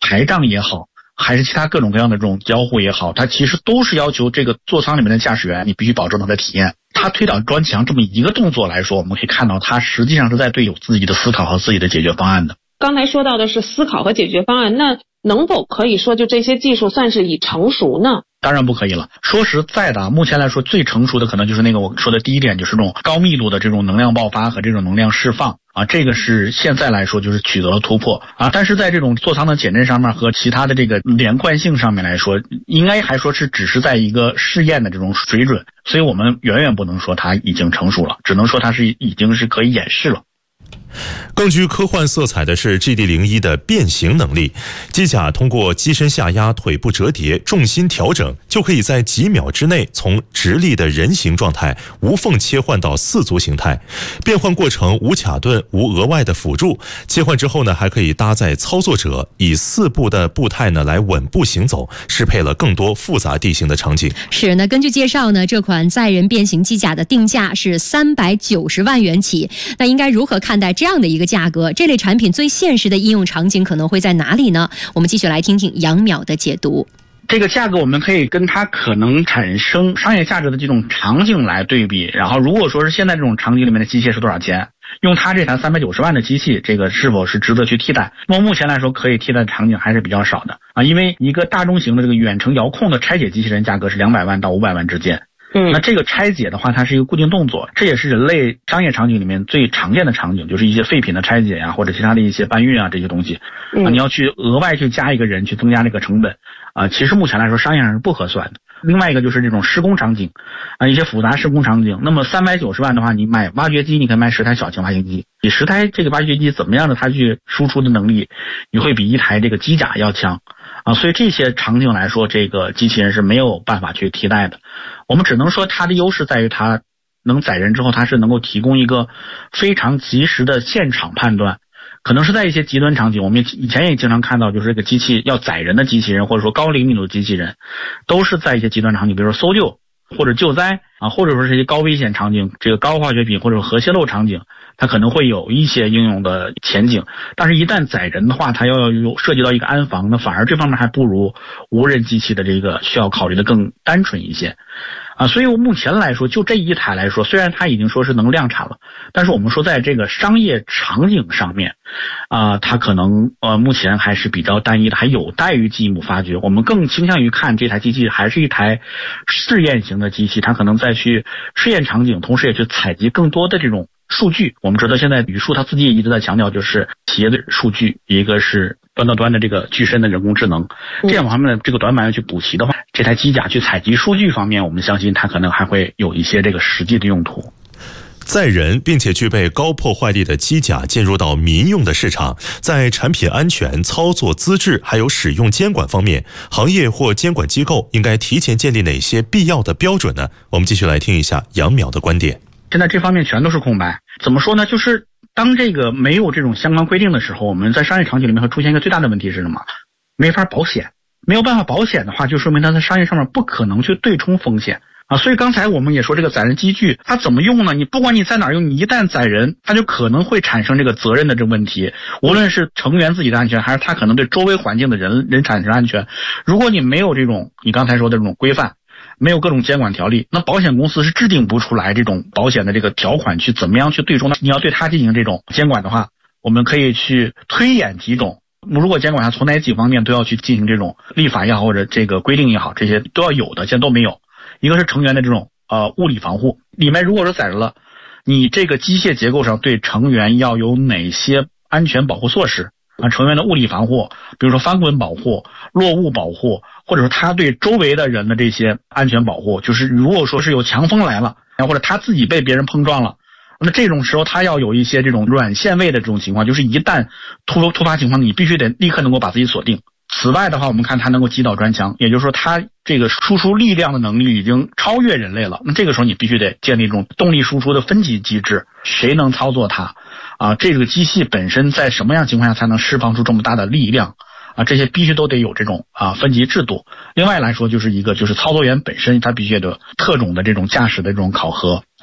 排障也好，还是其他各种各样的这种交互也好，它其实都是要求这个座舱里面的驾驶员你必须保证它的体验。他推倒砖墙这么一个动作来说，我们可以看到他实际上是在对有自己的思考和自己的解决方案的。 刚才说到的是思考和解决方案，那能否可以说就这些技术算是已成熟呢？ 当然不可以了。说实在的，目前来说最成熟的可能就是那个我说的第一点，就是这种高密度的这种能量爆发和这种能量释放啊，这个是现在来说就是取得了突破啊。但是在这种座舱的减震上面和其他的这个连贯性上面来说，应该还说是只是在一个试验的这种水准，所以我们远远不能说它已经成熟了，只能说它是已经是可以演示了。 更具科幻色彩的是 GD01 的变形能力，机甲通过机身下压、腿部折叠、重心调整，就可以在几秒之内从直立的人形状态无缝切换到四足形态。变换过程无卡顿、无额外的辅助，切换之后呢，还可以搭载操作者以4步的步态呢来稳步行走，适配了更多复杂地形的场景。 是呢，根据介绍呢，这款载人变形机甲的定价是390万元起。那应该如何看待这样的一个价格？这类产品最现实的应用场景可能会在哪里呢？我们继续来听听杨淼的解读。 这个价格我们可以跟它可能产生商业价值的这种场景来对比，然后如果说是现在这种场景里面的机械是多少钱，用它这台390万的机器，这个是否是值得去替代？那么目前来说可以替代的场景还是比较少的啊，因为一个大中型的这个远程遥控的拆解机器人价格是200万到500万之间。那这个拆解的话，它是一个固定动作，这也是人类商业场景里面最常见的场景，就是一些废品的拆解呀，或者其他的一些搬运啊这些东西啊，你要去额外去加一个人去增加这个成本啊，其实目前来说商业上是不合算的。另外一个就是这种施工场景啊，一些复杂施工场景，那么390万的话，你买挖掘机你可以买10台小型挖掘机，你10台这个挖掘机怎么样的它去输出的能力，你会比一台这个机甲要强啊，所以这些场景来说，这个机器人是没有办法去替代的。我们只能说它的优势在于它能载人之后，它是能够提供一个非常及时的现场判断。可能是在一些极端场景，我们以前也经常看到，就是这个机器要载人的机器人，或者说高灵敏度的机器人，都是在一些极端场景，比如说搜救或者救灾啊，或者说是一些高危险场景，这个高化学品或者核泄漏场景，它可能会有一些应用的前景。但是一旦载人的话，它要有涉及到一个安防，那反而这方面还不如无人机器的这个需要考虑的更单纯一些啊。所以我目前来说，就这一台来说，虽然它已经说是能量产了，但是我们说在这个商业场景上面啊，它可能目前还是比较单一的，还有待于进一步发掘。我们更倾向于看这台机器还是一台试验型的机器，它可能再去试验场景，同时也去采集更多的这种数据。我们知道现在语数它自己也一直在强调，就是企业的数据，一个是端到端的这个具身的人工智能，这样方面的这个短板要去补齐的话，这台机甲去采集数据方面，我们相信它可能还会有一些这个实际的用途。 载人并且具备高破坏力的机甲进入到民用的市场，在产品安全、操作资质还有使用监管方面，行业或监管机构应该提前建立哪些必要的标准呢？我们继续来听一下杨淼的观点。 现在这方面全都是空白。怎么说呢？就是当这个没有这种相关规定的时候，我们在商业场景里面会出现一个最大的问题是什么？没法保险。没有办法保险的话，就说明它在商业上面不可能去对冲风险啊。所以刚才我们也说这个载人机具它怎么用呢？你不管你在哪儿用，你一旦载人，它就可能会产生这个责任的这个问题，无论是成员自己的安全，还是它可能对周围环境的人产生安全。如果你没有这种你刚才说的这种规范，没有各种监管条例，那保险公司是制定不出来这种保险的这个条款去怎么样去对冲呢？你要对它进行这种监管的话，我们可以去推演几种，如果监管它从哪几方面都要去进行这种立法也好，或者这个规定也好，这些都要有的，现在都没有。一个是成员的这种物理防护，里面如果说载人了，你这个机械结构上对成员要有哪些安全保护措施啊？成员的物理防护，比如说翻滚保护、落物保护，或者说他对周围的人的这些安全保护，就是如果说是有强风来了，或者他自己被别人碰撞了，那这种时候他要有一些这种软限位的这种情况，就是一旦突发情况，你必须得立刻能够把自己锁定。此外的话，我们看它能够击倒砖墙，也就是说它这个输出力量的能力已经超越人类了。那这个时候你必须得建立这种动力输出的分级机制，谁能操作它啊？这个机器本身在什么样情况下才能释放出这么大的力量啊？这些必须都得有这种分级制度。另外来说，就是一个就是操作员本身他必须得特种的这种驾驶的这种考核。